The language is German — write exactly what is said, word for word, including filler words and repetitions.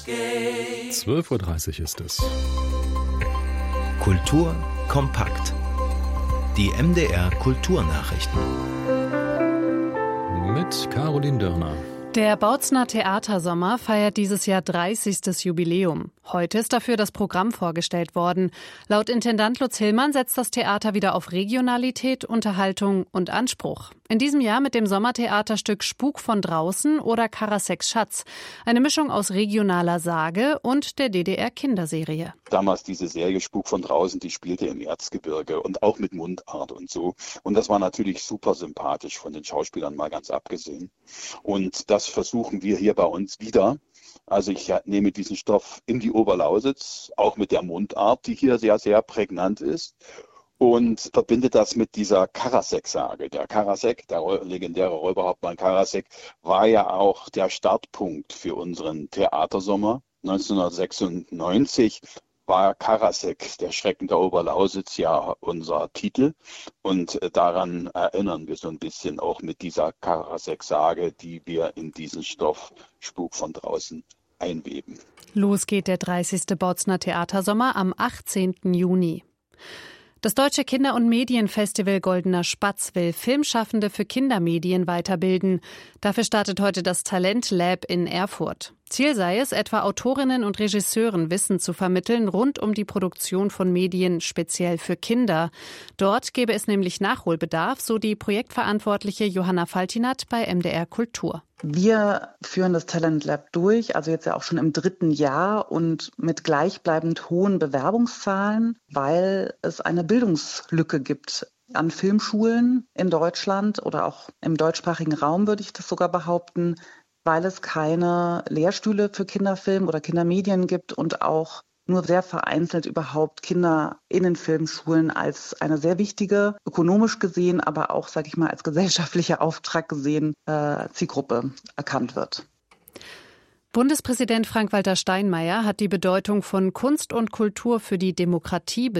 zwölf Uhr dreißig ist es. Kultur kompakt. Die M D R Kulturnachrichten. Mit Caroline Dörner. Der Bautzner Theatersommer feiert dieses Jahr dreißigstes Jubiläum. Heute ist dafür das Programm vorgestellt worden. Laut Intendant Lutz Hillmann setzt das Theater wieder auf Regionalität, Unterhaltung und Anspruch. In diesem Jahr mit dem Sommertheaterstück Spuk von draußen oder Karaseks Schatz. Eine Mischung aus regionaler Sage und der D D R-Kinderserie. Damals diese Serie Spuk von draußen, die spielte im Erzgebirge und auch mit Mundart und so. Und das war natürlich super sympathisch, von den Schauspielern mal ganz abgesehen. Und das versuchen wir hier bei uns wieder. Also ich nehme diesen Stoff in die Oberlausitz, auch mit der Mundart, die hier sehr, sehr prägnant ist. Und verbinde das mit dieser Karasek-Sage. Der Karasek, der legendäre Räuberhauptmann Karasek, war ja auch der Startpunkt für unseren Theatersommer. neunzehnhundertsechsundneunzig war Karasek, der Schrecken der Oberlausitz, ja unser Titel. Und daran erinnern wir so ein bisschen auch mit dieser Karasek-Sage, die wir in diesen Stoff Spuk von draußen einweben. Los geht der dreißigste Bautzner Theatersommer am achtzehnten Juni. Das Deutsche Kinder- und Medienfestival Goldener Spatz will Filmschaffende für Kindermedien weiterbilden. Dafür startet heute das Talent Lab in Erfurt. Ziel sei es, etwa Autorinnen und Regisseuren Wissen zu vermitteln rund um die Produktion von Medien speziell für Kinder. Dort gäbe es nämlich Nachholbedarf, so die Projektverantwortliche Johanna Faltinat bei M D R Kultur. Wir führen das Talent Lab durch, also jetzt ja auch schon im dritten Jahr und mit gleichbleibend hohen Bewerbungszahlen, weil es eine Bildungslücke gibt an Filmschulen in Deutschland oder auch im deutschsprachigen Raum, würde ich das sogar behaupten, weil es keine Lehrstühle für Kinderfilm oder Kindermedien gibt und auch nur sehr vereinzelt überhaupt Kinder in den Filmschulen als eine sehr wichtige, ökonomisch gesehen, aber auch, sage ich mal, als gesellschaftlicher Auftrag gesehen, äh, Zielgruppe erkannt wird. Bundespräsident Frank-Walter Steinmeier hat die Bedeutung von Kunst und Kultur für die Demokratie